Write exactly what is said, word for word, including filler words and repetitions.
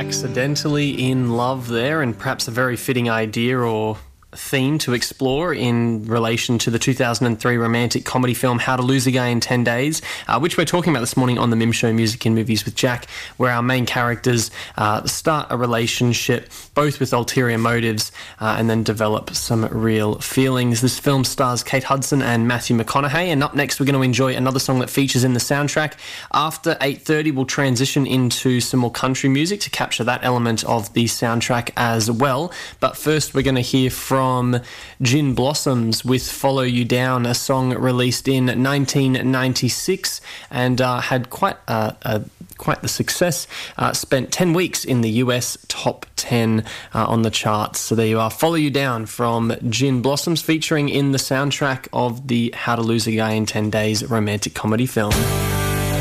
Accidentally in love there, and perhaps a very fitting idea or theme to explore in relation to the two thousand three romantic comedy film How to Lose a Guy in ten days, uh, which we're talking about this morning on the Mim Show Music in Movies with Jack, where our main characters uh, start a relationship, both with ulterior motives, uh, and then develop some real feelings. This film stars Kate Hudson and Matthew McConaughey, and up next we're going to enjoy another song that features in the soundtrack. After eight thirty, we'll transition into some more country music to capture that element of the soundtrack as well. But first we're going to hear from From Gin Blossoms with Follow You Down, a song released in nineteen ninety-six and uh, had quite uh, uh, quite the success. Uh, spent ten weeks in the U S top ten uh, on the charts. So there you are, Follow You Down from Gin Blossoms, featuring in the soundtrack of the How to Lose a Guy in ten days romantic comedy film.